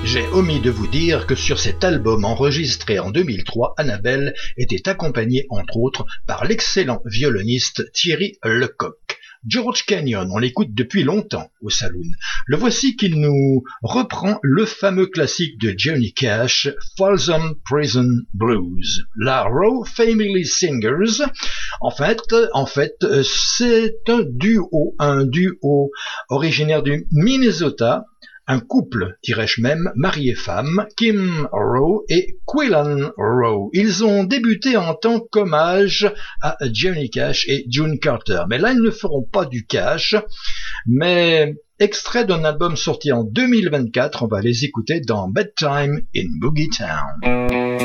J'ai omis de vous dire que sur cet album enregistré en 2003, Annabelle était accompagnée entre autres par l'excellent violoniste Thierry Lecoq. George Kenyon, on l'écoute depuis longtemps au Saloon. Le voici qu'il nous reprend le fameux classique de Johnny Cash, Folsom Prison Blues. La Rowe Family Singers, en fait, c'est un duo originaire du Minnesota, un couple, dirais-je même, mari et femme, Kim Rowe et Quillan Rowe. Ils ont débuté en tant qu'hommage à Johnny Cash et June Carter. Mais là, ils ne feront pas du cash, mais extrait d'un album sorti en 2024, on va les écouter dans Bedtime in Boogie Town.